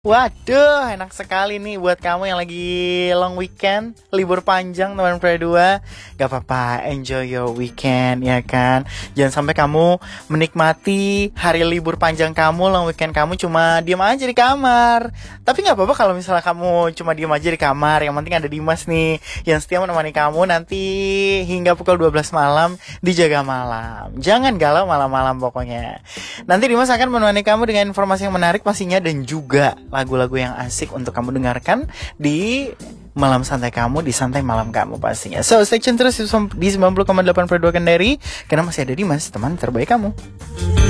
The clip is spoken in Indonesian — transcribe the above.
Waduh, enak sekali nih buat kamu yang lagi long weekend, libur panjang teman Pro 2. Gak apa-apa, enjoy your weekend ya kan. Jangan sampai kamu menikmati hari libur panjang kamu, long weekend kamu cuma diem aja di kamar. Tapi gak apa-apa kalau misalnya kamu cuma diem aja di kamar. Yang penting ada Dimas nih yang setia menemani kamu nanti hingga pukul 12 malam di Jaga Malam. Jangan galau malam-malam pokoknya. Nanti Dimas akan menemani kamu dengan informasi yang menarik pastinya, dan juga lagu-lagu yang asik untuk kamu dengarkan di malam santai kamu, di santai malam kamu pastinya. So, stay tune terus di 90,8 Pro 2 Kendari, karena masih ada Dimas, teman terbaik kamu.